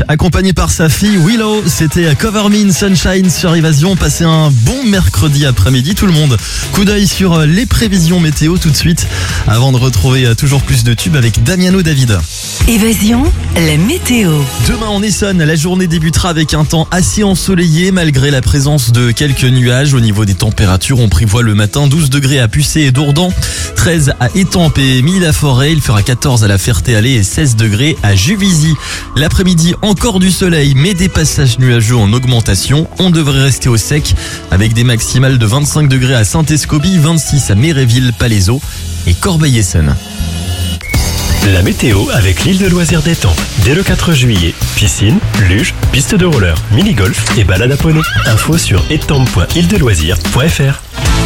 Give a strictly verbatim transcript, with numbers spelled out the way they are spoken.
accompagné par sa fille Willow. C'était Cover Me in Sunshine sur Évasion. Passez un bon mercredi après-midi tout le monde. Coup d'œil sur les prévisions météo tout de suite avant de retrouver toujours plus de tubes avec Damiano David. Évasion, la météo. Demain en Essonne, la journée débutera avec un temps assez ensoleillé malgré la présence de quelques nuages. Au niveau des températures, on prévoit le matin douze degrés à Pucé et Dourdan, treize à Étampes et Milly-la-Forêt. Il fera quatorze à la Ferté-Alais et seize degrés à Juvisy. L'après-midi, encore du soleil mais des passages nuageux en augmentation. On devrait rester au sec avec des maximales de vingt-cinq degrés à Saint-Escobie, vingt-six à Méréville, Palaiseau et Corbeil-Essonnes. La météo avec l'île de loisirs d'Étampes. Dès le quatre juillet, piscine, luge, piste de roller, mini-golf et balade à poney. Info sur étampes point île de loisirs point f r.